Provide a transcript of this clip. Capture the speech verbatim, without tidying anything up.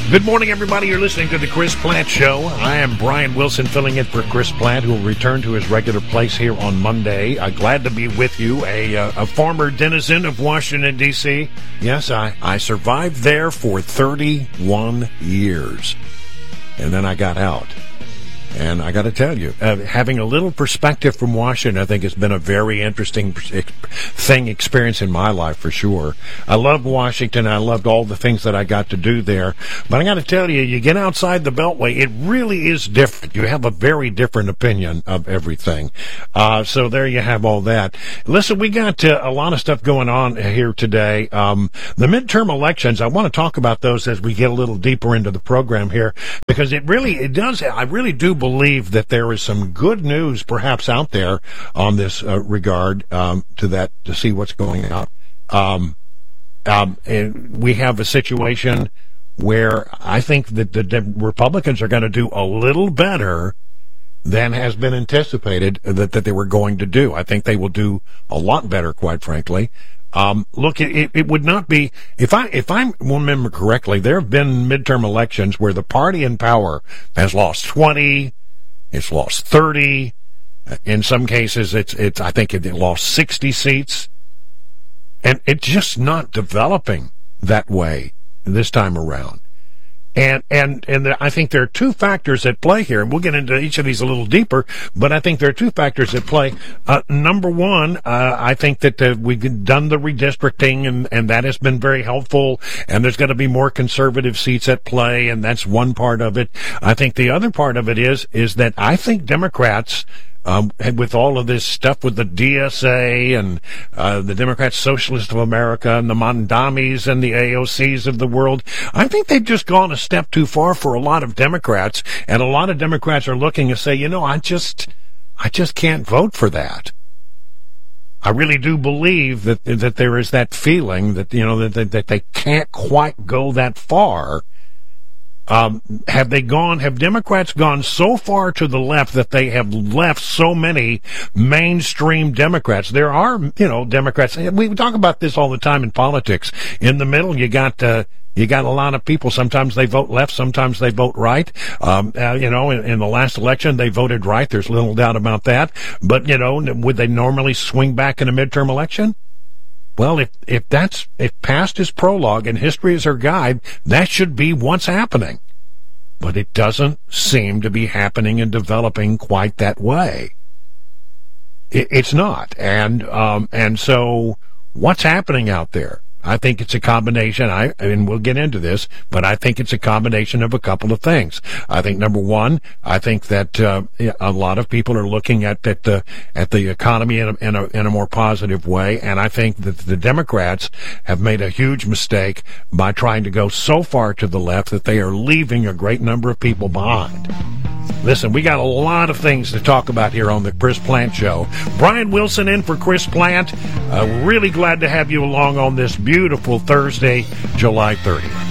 Good morning, everybody. You're listening to the Chris Plante Show. I am Brian Wilson, filling in for Chris Plante, who will return to his regular place here on Monday. Uh, glad to be with you, a, uh, a former denizen of Washington, D C Yes, I, I survived there for thirty-one years, and then I got out. And I got to tell you, uh, having a little perspective from Washington, I think has been a very interesting thing, experience in my life for sure. I love Washington. I loved all the things that I got to do there. But I got to tell you, you get outside the Beltway, it really is different. You have a very different opinion of everything. Uh, so there you have all that. Listen, we got uh, a lot of stuff going on here today. Um, the midterm elections, I want to talk about those as we get a little deeper into the program here, because it really, it does, I really do believe that there is some good news perhaps out there on this uh, regard um, to that, to see what's going on. Um, um, and we have a situation where I think that the de- Republicans are going to do a little better than has been anticipated that, that they were going to do. I think they will do a lot better, quite frankly. Um, look, it, it would not be, if I, if I remember correctly, there have been midterm elections where the party in power has lost twenty, it's lost thirty. In some cases, it's, it's, I think it lost sixty seats. And it's just not developing that way this time around. And, and, and there, I think there are two factors at play here, and we'll get into each of these a little deeper, but I think there are two factors at play. Uh, number one, uh, I think that uh, we've done the redistricting, and, and that has been very helpful, and there's going to be more conservative seats at play, and that's one part of it. I think the other part of it is, is that I think Democrats, Um, with all of this stuff with the D S A and uh, the Democrat Socialist of America and the Mondamis and the A O Cs of the world, I think they've just gone a step too far for a lot of Democrats, and a lot of Democrats are looking and say, you know, I just, I just can't vote for that. I really do believe that that there is that feeling that, you know, that that they can't quite go that far. Um, have they gone, have Democrats gone so far to the left that they have left so many mainstream Democrats? There are, you know, Democrats, we talk about this all the time in politics. In the middle, you got, uh, you got a lot of people. Sometimes they vote left, sometimes they vote right. Um, uh, you know, in, in the last election, they voted right. There's little doubt about that. But, you know, would they normally swing back in a midterm election? Well, if, if that's, if past is prologue and history is our guide, that should be what's happening. But it doesn't seem to be happening and developing quite that way. It, it's not. And, um, and so what's happening out there? I think it's a combination, I, and we'll get into this, but I think it's a combination of a couple of things. I think, number one, I think that uh, a lot of people are looking at at the, at the economy in a, in, a, in a more positive way, and I think that the Democrats have made a huge mistake by trying to go so far to the left that they are leaving a great number of people behind. Listen, we got a lot of things to talk about here on the Chris Plante Show. Brian Wilson in for Chris Plante. Uh, really glad to have you along on this beautiful Thursday, July thirtieth.